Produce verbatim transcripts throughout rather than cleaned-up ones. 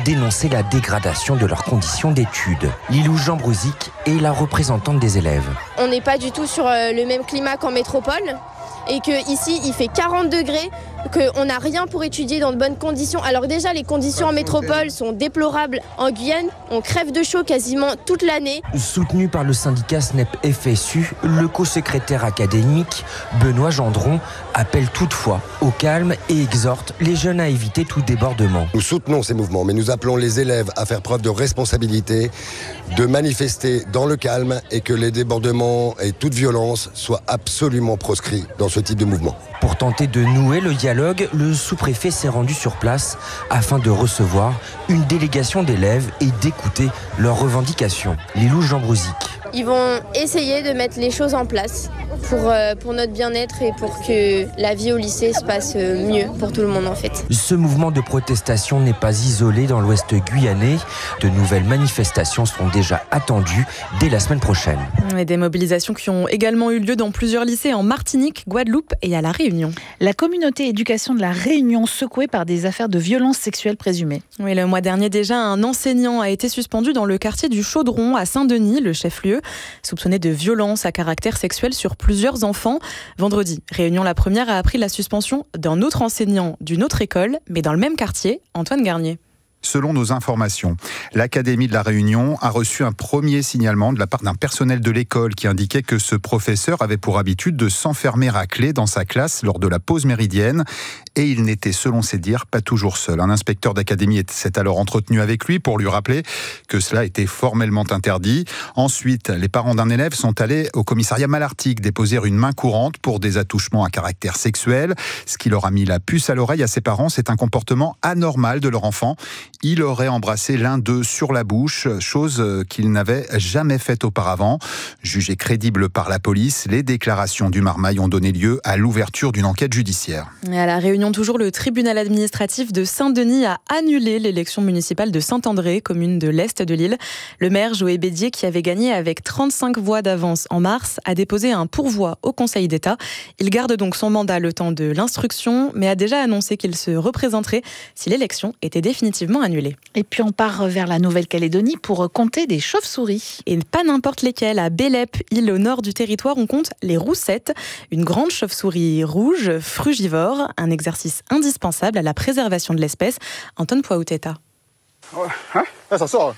dénoncé la dégradation de leurs conditions d'études. Lilou Jambrouzic est la représentante des élèves. On n'est pas du tout sur le même climat qu'en métropole et qu'ici il fait quarante degrés, qu'on n'a rien pour étudier dans de bonnes conditions. Alors déjà les conditions en métropole sont déplorables. En Guyane, on crève de chaud quasiment toute l'année. Soutenu par le syndicat S N E P F S U, le co-secrétaire académique Benoît Gendron appelle toutefois au calme et exhorte les jeunes à éviter tout débordement. Nous soutenons ces mouvements, mais nous appelons les élèves à faire preuve de responsabilité, de manifester dans le calme et que les débordements et toute violence soient absolument proscrits dans ce type de mouvement. Pour tenter de nouer le dialogue, le sous-préfet s'est rendu sur place afin de recevoir une délégation d'élèves et d'écouter leurs revendications. Lilou Jambrouzic. Ils vont essayer de mettre les choses en place pour, euh, pour notre bien-être et pour que la vie au lycée se passe mieux pour tout le monde en fait. Ce mouvement de protestation n'est pas isolé dans l'ouest guyanais. De nouvelles manifestations sont déjà attendues dès la semaine prochaine. Et des mobilisations qui ont également eu lieu dans plusieurs lycées en Martinique, Guadeloupe et à La Réunion. La communauté éducation de La Réunion secouée par des affaires de violences sexuelles présumées. Oui, le mois dernier déjà, un enseignant a été suspendu dans le quartier du Chaudron à Saint-Denis, le chef-lieu, soupçonné de violences à caractère sexuel sur plusieurs enfants. Vendredi, Réunion la première a appris la suspension d'un autre enseignant d'une autre école, mais dans le même quartier, Antoine Garnier. Selon nos informations, l'Académie de La Réunion a reçu un premier signalement de la part d'un personnel de l'école qui indiquait que ce professeur avait pour habitude de s'enfermer à clé dans sa classe lors de la pause méridienne et il n'était, selon ses dires, pas toujours seul. Un inspecteur d'académie s'est alors entretenu avec lui pour lui rappeler que cela était formellement interdit. Ensuite, les parents d'un élève sont allés au commissariat Malartic déposer une main courante pour des attouchements à caractère sexuel. Ce qui leur a mis la puce à l'oreille à ses parents, c'est un comportement anormal de leur enfant. Il aurait embrassé l'un d'eux sur la bouche, chose qu'il n'avait jamais faite auparavant. Jugé crédible par la police, les déclarations du Marmaille ont donné lieu à l'ouverture d'une enquête judiciaire. Et à La Réunion, toujours, le tribunal administratif de Saint-Denis a annulé l'élection municipale de Saint-André, commune de l'Est de l'île. Le maire Joé Bédier, qui avait gagné avec trente-cinq voix d'avance en mars, a déposé un pourvoi au Conseil d'État. Il garde donc son mandat le temps de l'instruction, mais a déjà annoncé qu'il se représenterait si l'élection était définitivement annulée. Et puis on part vers la Nouvelle-Calédonie pour compter des chauves-souris. Et pas n'importe lesquelles. À Bélep, île au nord du territoire, on compte les roussettes, une grande chauve-souris rouge, frugivore, un exercice indispensable à la préservation de l'espèce. Antoine Pouaouteta. Ouais, hein ah, ça sort.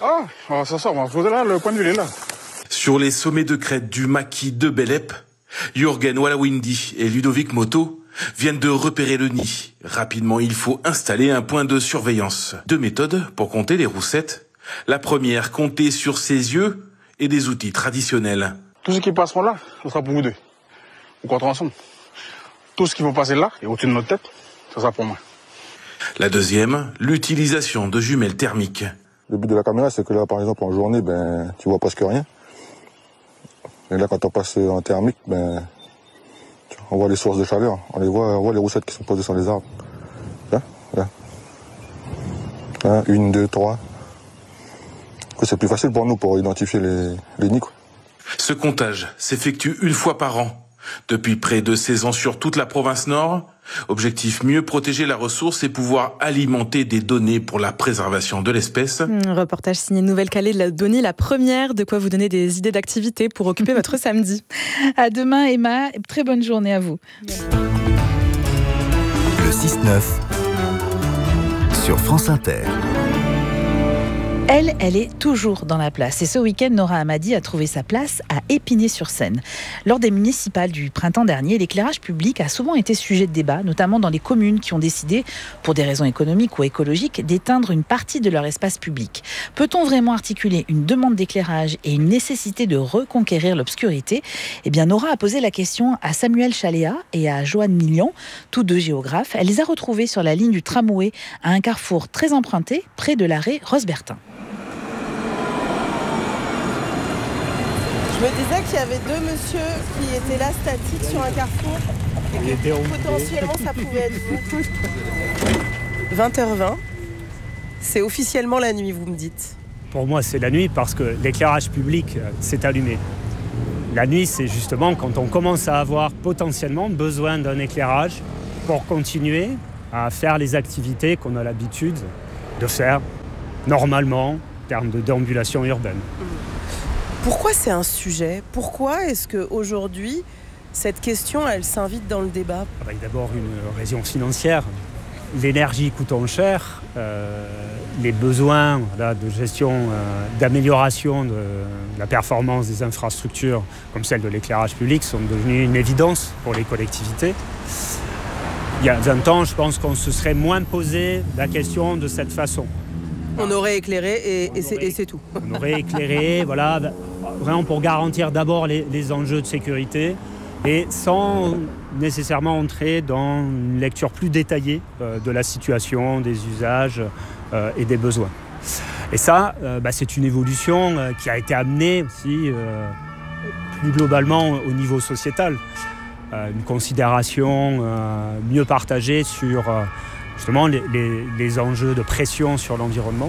Ah, ça sort. Vous là, le point de vue est là. Sur les sommets de crête du maquis de Bélep, Jürgen Walawindi et Ludovic Moto viennent de repérer le nid. Rapidement, il faut installer un point de surveillance. Deux méthodes pour compter les roussettes. La première, compter sur ses yeux et des outils traditionnels. Tout ce qui passeront là, ce sera pour vous deux. Vous compterez ensemble. Tout ce qui va passer là et au-dessus de notre tête, ce sera pour moi. La deuxième, l'utilisation de jumelles thermiques. Le but de la caméra, c'est que là, par exemple, en journée, ben, tu vois presque rien. Et là, quand on passe en thermique, ben, on voit les sources de chaleur, on les voit, on voit les roussettes qui sont posées sur les arbres. Là, là. Un, une, deux, trois. C'est plus facile pour nous pour identifier les, les nids. Quoi. Ce comptage s'effectue une fois par an. Depuis près de seize ans sur toute la province nord. Objectif, mieux protéger la ressource et pouvoir alimenter des données pour la préservation de l'espèce. Un reportage signé Nouvelle-Calédonie, la première, de quoi vous donner des idées d'activités pour occuper votre samedi. À demain Emma, très bonne journée à vous. Le six neuf sur France Inter. Elle, elle est toujours dans la place. Et ce week-end, Nora Hamadi a trouvé sa place à Épinay-sur-Seine. Lors des municipales du printemps dernier, l'éclairage public a souvent été sujet de débat, notamment dans les communes qui ont décidé, pour des raisons économiques ou écologiques, d'éteindre une partie de leur espace public. Peut-on vraiment articuler une demande d'éclairage et une nécessité de reconquérir l'obscurité ? Eh bien, Nora a posé la question à Samuel Chaléa et à Joanne Million, tous deux géographes. Elle les a retrouvés sur la ligne du tramway à un carrefour très emprunté, près de l'arrêt Rosbertin. Je me disais qu'il y avait deux messieurs qui étaient là statiques sur un carrefour et que potentiellement ça pouvait être vous. vingt heures vingt, c'est officiellement la nuit, vous me dites. Pour moi, c'est la nuit parce que l'éclairage public s'est allumé. La nuit, c'est justement quand on commence à avoir potentiellement besoin d'un éclairage pour continuer à faire les activités qu'on a l'habitude de faire normalement, en termes de déambulation urbaine. Pourquoi c'est un sujet ? Pourquoi est-ce qu'aujourd'hui, cette question, elle s'invite dans le débat ? Ah bah, il y a d'abord une raison financière. L'énergie coûtant cher, euh, les besoins là, de gestion, euh, d'amélioration de la performance des infrastructures, comme celle de l'éclairage public, sont devenus une évidence pour les collectivités. Il y a vingt ans, je pense qu'on se serait moins posé la question de cette façon. On aurait éclairé et, et, c'est, et c'est tout. On aurait éclairé, voilà, vraiment pour garantir d'abord les, les enjeux de sécurité et sans nécessairement entrer dans une lecture plus détaillée euh, de la situation, des usages euh, et des besoins. Et ça, euh, bah, c'est une évolution euh, qui a été amenée aussi euh, plus globalement au niveau sociétal. Euh, une considération euh, mieux partagée sur euh, justement les, les, les enjeux de pression sur l'environnement.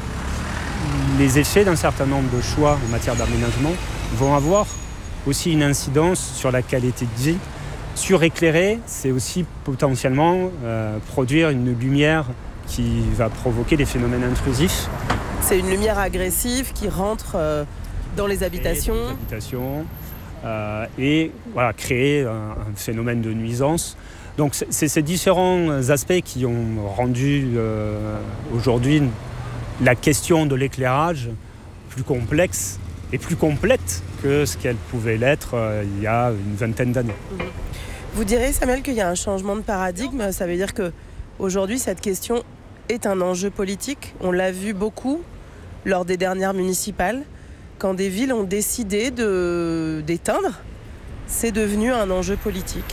Les effets d'un certain nombre de choix en matière d'aménagement vont avoir aussi une incidence sur la qualité de vie. Suréclairer, c'est aussi potentiellement euh, produire une lumière qui va provoquer des phénomènes intrusifs. C'est une lumière agressive qui rentre euh, dans les habitations. Et, dans les habitations euh, et voilà, créer un, un phénomène de nuisance. Donc c'est, c'est ces différents aspects qui ont rendu euh, aujourd'hui la question de l'éclairage plus complexe et plus complète que ce qu'elle pouvait l'être euh, il y a une vingtaine d'années. Vous direz, Samuel, qu'il y a un changement de paradigme. Ça veut dire qu'aujourd'hui, cette question est un enjeu politique. On l'a vu beaucoup lors des dernières municipales. Quand des villes ont décidé de, d'éteindre, c'est devenu un enjeu politique.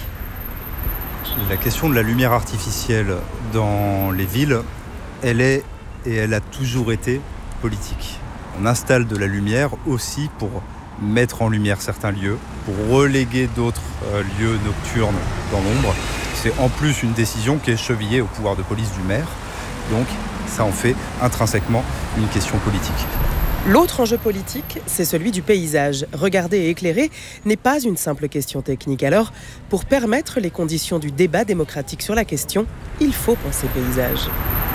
La question de la lumière artificielle dans les villes, elle est et elle a toujours été politique. On installe de la lumière aussi pour mettre en lumière certains lieux, pour reléguer d'autres euh, lieux nocturnes dans l'ombre. C'est en plus une décision qui est chevillée au pouvoir de police du maire. Donc ça en fait intrinsèquement une question politique. L'autre enjeu politique, c'est celui du paysage. Regarder et éclairer n'est pas une simple question technique. Alors, pour permettre les conditions du débat démocratique sur la question, il faut penser paysage.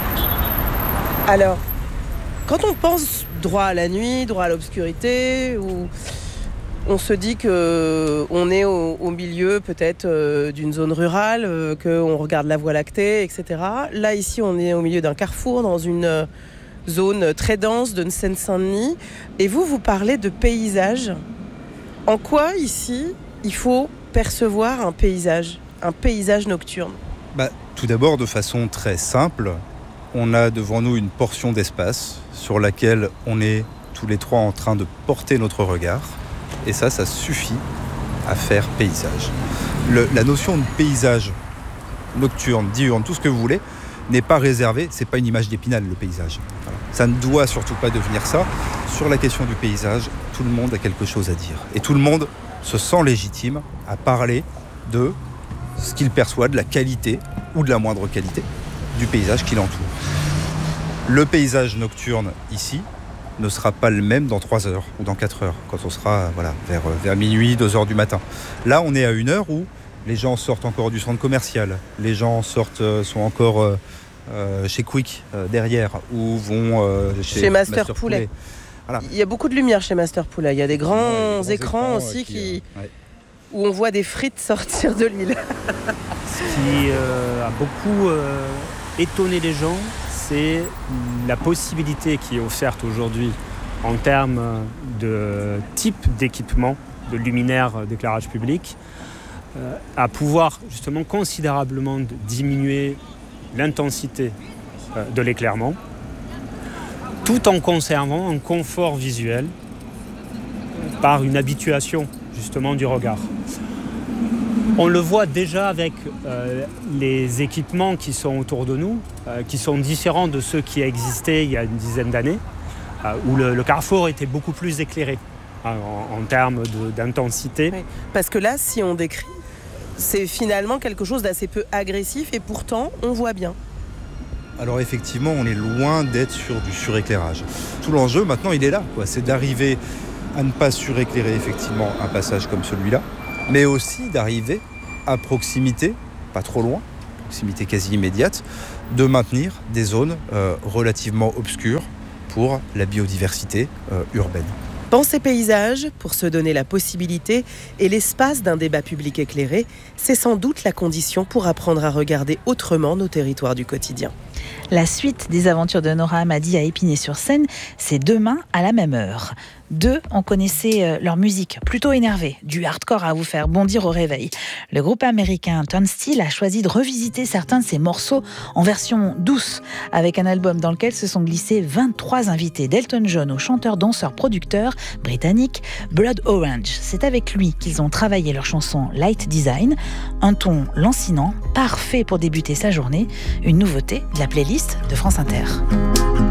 Alors, quand on pense droit à la nuit, droit à l'obscurité, ou on se dit qu'on est au, au milieu peut-être euh, d'une zone rurale, euh, qu'on regarde la Voie lactée, et cetera. Là, ici, on est au milieu d'un carrefour, dans une euh, zone très dense de Seine-Saint-Denis. Et vous, vous parlez de paysage. En quoi, ici, il faut percevoir un paysage, un paysage nocturne ? Bah, tout d'abord, de façon très simple, on a devant nous une portion d'espace sur laquelle on est tous les trois en train de porter notre regard. Et ça, ça suffit à faire paysage. Le, la notion de paysage nocturne, diurne, tout ce que vous voulez, n'est pas réservée. C'est pas une image d'Épinal, le paysage. Voilà. Ça ne doit surtout pas devenir ça. Sur la question du paysage, tout le monde a quelque chose à dire. Et tout le monde se sent légitime à parler de ce qu'il perçoit, de la qualité ou de la moindre qualité du paysage qui l'entoure. Le paysage nocturne ici ne sera pas le même dans trois heures ou dans quatre heures, quand on sera voilà, vers, vers minuit, deux heures du matin. Là, on est à une heure où les gens sortent encore du centre commercial, les gens sortent, sont encore euh, euh, chez Quick euh, derrière, ou vont euh, chez, chez Master, Master Poulet. Poulet. Voilà. Il y a beaucoup de lumière chez Master Poulet. Il y a des grands, ouais, des grands écrans, écrans aussi qui, qui, euh, ouais. où on voit des frites sortir de l'huile. Ce qui euh, a beaucoup euh, étonné les gens, c'est la possibilité qui est offerte aujourd'hui en termes de type d'équipement, de luminaires d'éclairage public, euh, à pouvoir justement considérablement diminuer l'intensité euh, de l'éclairement, tout en conservant un confort visuel par une habituation justement du regard. On le voit déjà avec euh, les équipements qui sont autour de nous, euh, qui sont différents de ceux qui existaient il y a une dizaine d'années, euh, où le, le carrefour était beaucoup plus éclairé hein, en, en termes de, d'intensité. Oui, parce que là, si on décrit, c'est finalement quelque chose d'assez peu agressif et pourtant, on voit bien. Alors effectivement, on est loin d'être sur du suréclairage. Tout l'enjeu maintenant, il est là, quoi. C'est d'arriver à ne pas suréclairer effectivement un passage comme celui-là, mais aussi d'arriver à proximité, pas trop loin, proximité quasi immédiate, de maintenir des zones euh, relativement obscures pour la biodiversité euh, urbaine. Penser paysage, pour se donner la possibilité et l'espace d'un débat public éclairé, c'est sans doute la condition pour apprendre à regarder autrement nos territoires du quotidien. La suite des aventures de Nora Hamadi à Épinay-sur-Seine, c'est demain à la même heure. Deux, on connaissait leur musique, plutôt énervée, du hardcore à vous faire bondir au réveil. Le groupe américain Turnstile a choisi de revisiter certains de ses morceaux en version douce, avec un album dans lequel se sont glissés vingt-trois invités, d'Elton John au chanteur-danseur-producteur britannique Blood Orange. C'est avec lui qu'ils ont travaillé leur chanson Light Design, un ton lancinant, parfait pour débuter sa journée, une nouveauté de la playlist de France Inter.